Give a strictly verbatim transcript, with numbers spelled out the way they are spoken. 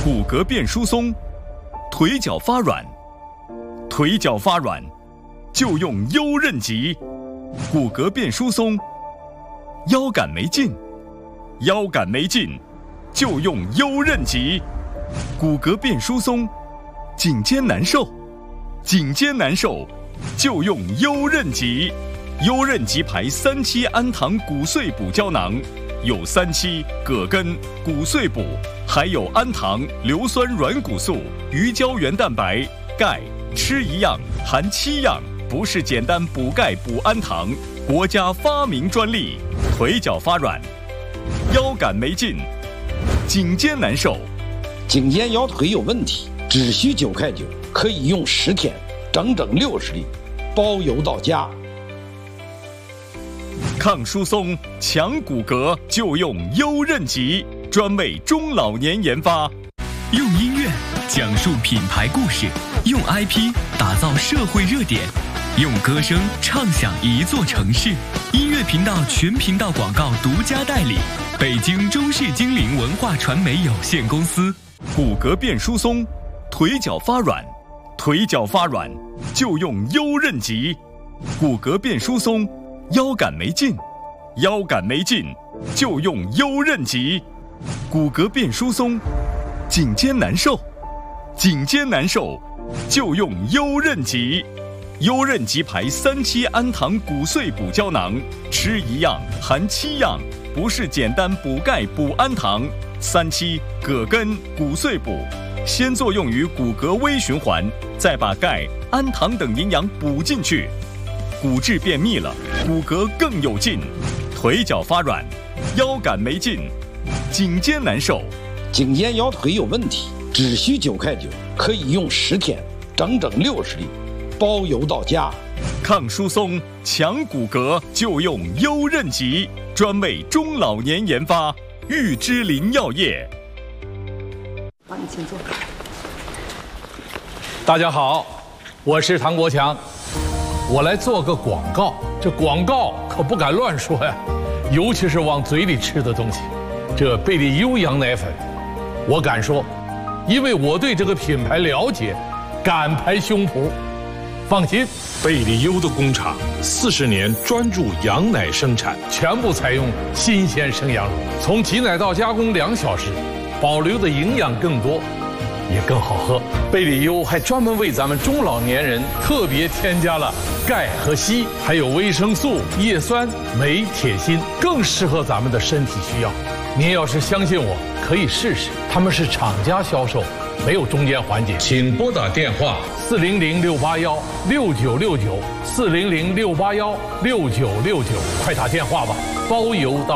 骨骼变疏松，腿脚发软，腿脚发软就用优韧极；骨骼变疏松，腰杆没劲，腰杆没劲就用优韧极；骨骼变疏松，颈肩难受，颈肩难受就用优韧极。优韧极牌三七氨糖骨碎补胶囊，有三七、葛根、骨碎补，还有氨糖、硫酸软骨素、鱼胶原蛋白、钙，吃一样含七样，不是简单补钙补氨糖，国家发明专利。腿脚发软，腰杆没劲，颈肩难受， 颈肩腰腿有问题，只需九块九，可以用十天，整整六十粒，包邮到家。 抗疏松、强骨骼就用优韧极，专为中老年研发。 用音乐讲述品牌故事，用 I P 打造社会热点，用歌声唱响一座城市。音乐频道全频道广告独家代理，北京中视精灵文化传媒有限公司。 骨骼变疏松，腿脚发软，腿脚发软就用优韧极；骨骼变疏松，腰杆没劲，腰杆没劲就用优韧极；骨骼变疏松，颈肩难受，颈肩难受就用优韧极。优韧极牌三七氨糖骨碎补胶囊，吃一样含七样，不是简单补钙补氨糖。三七、葛根、骨碎补，先作用于骨骼微循环，再把钙、氨糖等营养补进去，骨质变密了，骨骼更有劲。腿脚发软，腰杆没劲，颈肩难受， 颈肩腰腿有问题，只需九块九，可以用十天，整整六十粒，包邮到家。 抗疏松、强骨骼就用优韧极，专为中老年研发。玉芝林药业。 好，你请坐。 大家好，我是唐国强，我来做个广告。这广告可不敢乱说呀，尤其是往嘴里吃的东西。这贝利优羊奶粉，我敢说，因为我对这个品牌了解，敢拍胸脯。放心， 贝利优的工厂四十年专注羊奶生产， 全部采用新鲜生羊乳，从挤奶到加工两小时，保留的营养更多，也更好喝。贝利优还专门为咱们中老年人特别添加了钙和硒，还有维生素、叶酸、镁、铁、锌，更适合咱们的身体需要。您要是相信我，可以试试。他们是厂家销售，没有中间环节。 请拨打电话四零零六八幺六九六九四零零六八幺六九六九，快打电话吧，包邮到。